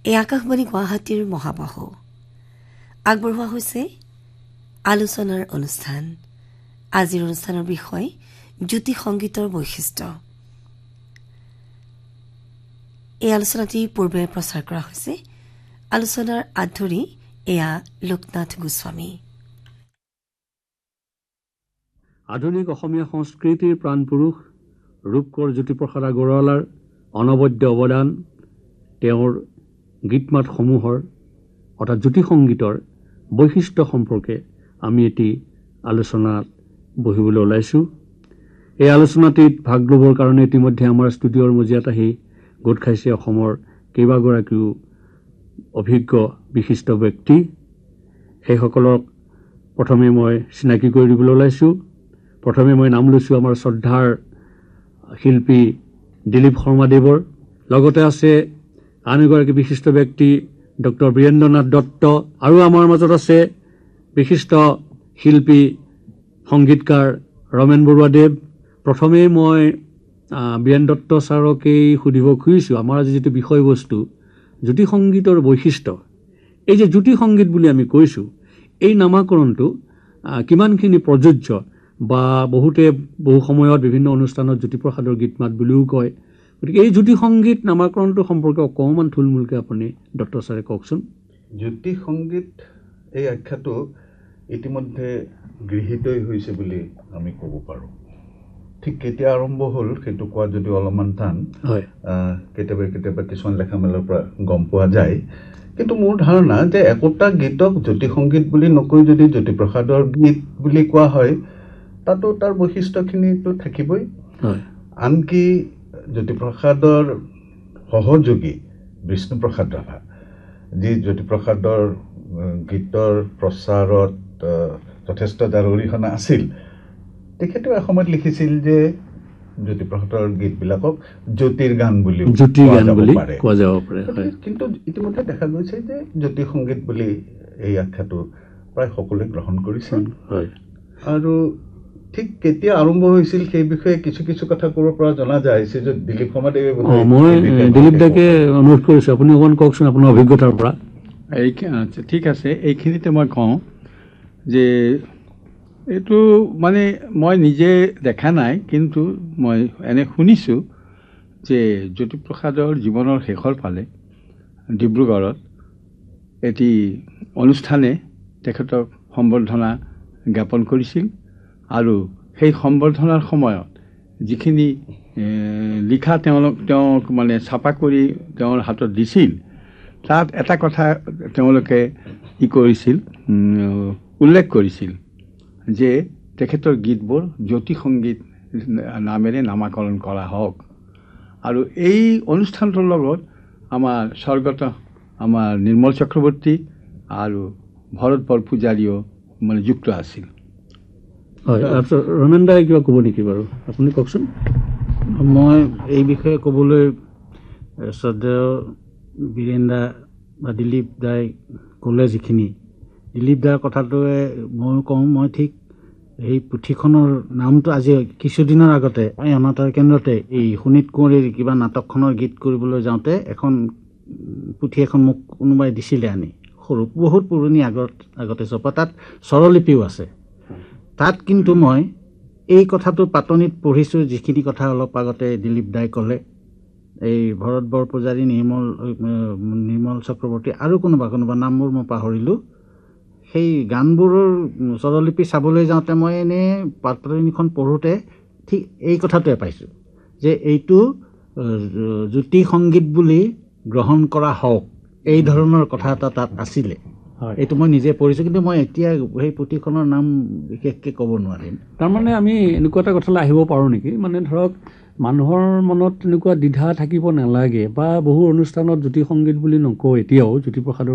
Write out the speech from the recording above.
এই আকাশবাণী গুৱাহাটীৰ মহাবাহু আগবঢ়োৱা হৈছে আলোচনাৰ অনুষ্ঠান। আজিৰ অনুষ্ঠানৰ বিষয় জ্যোতি সংগীতৰ বৈশিষ্ট্য। এই আলোচনাটি পূৰ্বে প্ৰচাৰ কৰা হৈছে। আলোচনাৰ আধুৰী এয়া লোকনাথ গোস্বামী। আধুনিক অসমীয়া সংস্কৃতিৰ প্ৰাণপুৰুষ ৰূপকৰ জ্যোতিপ্ৰসাদ আগৰৱালাৰ অনবদ্য অৱদান, তেওঁৰ গীতমাতসমূহৰ অৰ্থাৎ জ্যোতি সংগীতৰ বৈশিষ্ট্য সম্পৰ্কে আমি এটি আলোচনাত বহিবলৈ ওলাইছোঁ। এই আলোচনাটিত ভাগ ল'বৰ কাৰণে ইতিমধ্যে আমাৰ ষ্টুডিঅ'ৰ মজিয়াত আহি গোট খাইছে অসমৰ কেইবাগৰাকীও অভিজ্ঞ বিশিষ্ট ব্যক্তি। সেইসকলক প্ৰথমে মই চিনাকি কৰি দিবলৈ ওলাইছোঁ। প্ৰথমে মই নাম লৈছোঁ আমাৰ শ্ৰদ্ধাৰ শিল্পী দিলীপ শৰ্মাদেৱৰ। লগতে আছে আন এগৰাকী বিশিষ্ট ব্যক্তি ডক্টৰ বীৰেন্দ্ৰনাথ দত্ত, আৰু আমাৰ মাজত আছে বিশিষ্ট শিল্পী সংগীতকাৰ ৰমেন বৰুৱাদেৱ। প্ৰথমেই মই বীৰেন্দ্ৰ দত্ত ছাৰকেই সুধিব খুজিছোঁ, আমাৰ আজি যিটো বিষয়বস্তু জ্যোতি সংগীতৰ বৈশিষ্ট্য, এই যে জ্যোতি সংগীত বুলি আমি কৈছোঁ, এই নামাকৰণটো কিমানখিনি প্ৰযোজ্য, বা বহুতে বহু সময়ত বিভিন্ন অনুষ্ঠানত জ্যোতিপ্ৰসাদৰ গীত মাত বুলিও কয়। গতিকে এই জ্যোতি সংগীত নামাকৰণটো সম্পৰ্কে অকণমান থুলমূলকৈ আপুনি ডক্টৰ ছাৰে কওকচোন। জ্যোতি সংগীত এই আখ্যাটো ইতিমধ্যে গৃহীতই হৈছে বুলি আমি ক'ব পাৰোঁ। ঠিক কেতিয়া আৰম্ভ হ'ল সেইটো কোৱা যদি অলপমান টান, কেতিয়াবা কিছুমান লেখা মেলাৰ পৰা গম পোৱা যায়। কিন্তু মোৰ ধাৰণা যে একোটা গীতক জ্যোতি সংগীত বুলি নকৈ যদি জ্যোতিপ্ৰসাদৰ গীত বুলি কোৱা হয়, তাতো তাৰ বৈশিষ্ট্যখিনিতো থাকিবই। আনকি জ্যোতিপ্ৰসাদৰ সহযোগী বিষ্ণুপ্ৰসাদ ৰাভা, যি জ্যোতিপ্ৰসাদৰ গীতৰ প্ৰচাৰত যথেষ্ট যাৰ অৰিহণা আছিল, তেখেতেও এসময়ত লিখিছিল যে জ্যোতিপ্ৰসাদৰ গীতবিলাকক জ্যোতিৰ গান বুলি কোৱা যাব পাৰে। কিন্তু ইতিমধ্যে দেখা গৈছে যে জ্যোতি সংগীত বুলি এই আখ্যাটো প্ৰায় সকলোৱে গ্ৰহণ কৰিছিল। আৰু ঠিক কেতিয়া আৰম্ভ হৈছিল সেই বিষয়ে কিছু কিছু কথা ক'ব পৰা জনা যায় যে দিলীপ শৰ্মাদেৱে। মই দিলীপ দাকে অনুৰোধ কৰিছোঁ, আপুনি অকণমান কওকচোন আপোনাৰ অভিজ্ঞতাৰ পৰা। ঠিক আছে, এইখিনিতে মই কওঁ যে এইটো মানে মই নিজে দেখা নাই, কিন্তু মই এনে শুনিছোঁ যে জ্যোতিপ্ৰসাদৰ জীৱনৰ শেষৰ ফালে ডিব্ৰুগড়ত এটি অনুষ্ঠানে তেখেতক সম্বৰ্ধনা জ্ঞাপন কৰিছিল, আৰু সেই সম্বৰ্ধনাৰ সময়ত যিখিনি লিখা তেওঁক মানে ছাপা কৰি তেওঁৰ হাতত দিছিল, তাত এটা কথা তেওঁলোকে উল্লেখ কৰিছিল যে তেখেতৰ গীতবোৰ জ্যোতি সংগীত নামেৰে নামাকৰণ কৰা হওক। আৰু এই অনুষ্ঠানটোৰ লগত আমাৰ স্বৰ্গত আমাৰ নিৰ্মল চক্ৰৱৰ্তী আৰু ভৰত বৰপূজাৰীও মানে যুক্ত আছিল। হয়, তাৰপিছত ৰমেন দাই কিবা ক'ব নেকি বাৰু? আপুনি কওকচোন। মই এই বিষয়ে ক'বলৈ শ্ৰদ্ধেয় বীৰেন্দ্ৰ বা দিলীপ দাই ক'লে যিখিনি, দিলীপ দাৰ কথাটোৱে ময়ো কওঁ। মই ঠিক এই পুথিখনৰ নামটো আজি কিছুদিনৰ আগতে এই অনাতাঁৰ কেন্দ্ৰতে এই সুনীত কোঁৱৰীৰ কিবা নাটকখনৰ গীত কৰিবলৈ যাওঁতে এখন পুথি এখন মোক কোনোবাই দিছিলে আনি, সৰু বহুত পুৰণি আগতে চপা, তাত স্বৰলিপিও আছে। তাত কিন্তু মই এই কথাটো পাতনিত পঢ়িছোঁ, যিখিনি কথা অলপ আগতে দিলীপ দাই ক'লে, এই ভৰত বৰপূজাৰী, নিৰ্মল চক্ৰৱৰ্তী আৰু কোনোবা নামবোৰ মই পাহৰিলোঁ, সেই গানবোৰৰ স্বৰলিপি চাবলৈ যাওঁতে মই এনেই পাতনিখন পঢ়োঁতে ঠিক এই কথাটোৱে পাইছোঁ যে এইটো জ্যোতি সংগীত বুলি গ্ৰহণ কৰা হওক, এই ধৰণৰ কথা এটা তাত আছিলে। এইটো মই নিজে পঢ়িছোঁ, কিন্তু মই এতিয়া সেই পুথিখনৰ নাম বিশেষকৈ ক'ব নোৱাৰিম। তাৰমানে আমি এনেকুৱা এটা কথালৈ আহিব পাৰোঁ নেকি, মানে ধৰক মানুহৰ মনত এনেকুৱা দ্বিধা থাকিব নালাগে, বা বহু অনুষ্ঠানত জ্যোতি সংগীত বুলি নকওঁ, এতিয়াও জ্যোতিপ্ৰসাদৰ